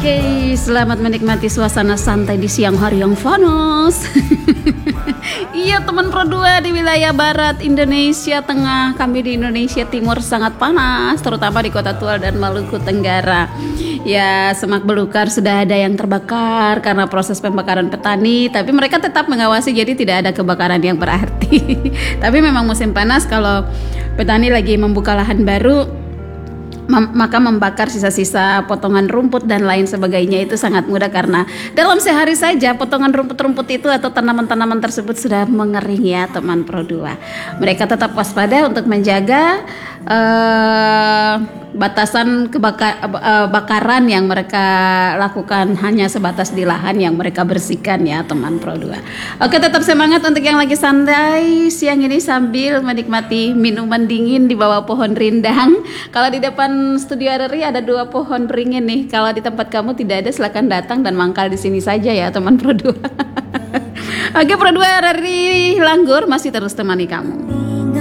Oke, selamat menikmati suasana santai di siang hari yang panas. Iya teman Pro 2, di wilayah barat Indonesia Tengah, kami di Indonesia Timur sangat panas, terutama di Kota Tual dan Maluku Tenggara. Ya, semak belukar sudah ada yang terbakar karena proses pembakaran petani, tapi mereka tetap mengawasi jadi tidak ada kebakaran yang berarti. Tapi memang musim panas, kalau petani lagi membuka lahan baru, maka membakar sisa-sisa potongan rumput dan lain sebagainya itu sangat mudah, karena dalam sehari saja potongan rumput-rumput itu atau tanaman-tanaman tersebut sudah mengering ya teman Pro 2. Mereka tetap waspada untuk menjaga batasan bakaran yang mereka lakukan hanya sebatas di lahan yang mereka bersihkan ya teman Pro 2. Oke, tetap semangat untuk yang lagi santai siang ini sambil menikmati minuman dingin di bawah pohon rindang. Kalau di depan studio RRI ada 2 pohon beringin nih. Kalau di tempat kamu tidak ada, silakan datang dan mangkal di sini saja ya teman Pro 2. Oke, Pro 2 RRI Langgur masih terus temani kamu.